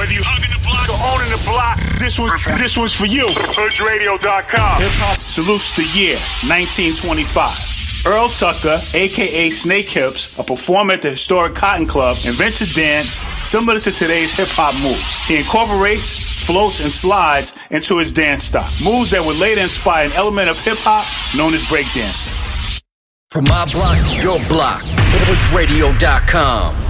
Whether you hugging the block or owning the block, this one's for you. HoodRadio.com. Hip hop salutes the year 1925. Earl Tucker, a.k.a. Snake Hips, a performer at the historic Cotton Club, invents a dance similar to today's hip-hop moves. He incorporates, floats, and slides into his dance style, moves that would later inspire an element of hip-hop known as breakdancing. From my block to your block, HoodRadio.com.